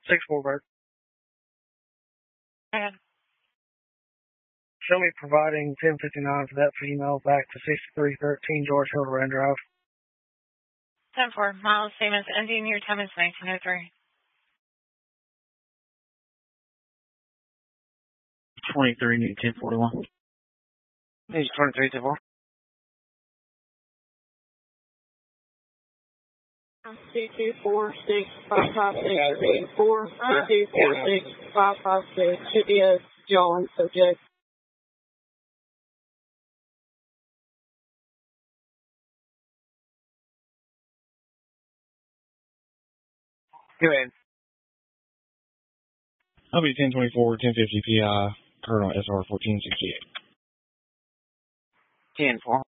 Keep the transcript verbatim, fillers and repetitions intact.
six four Bird. And Show me providing ten fifty-nine for that female back to sixty-three thirteen George Hill Run Drive. ten four, Miles Stevens, ending your time is nineteen oh three. twenty-three, need ten forty-one. Need twenty-three, ten four. Two two four six five five six eight four two two four six five five six should be a John subject. Go ahead. I'll be ten twenty-four, ten fifty P I, Colonel S R fourteen sixty-eight. ten four.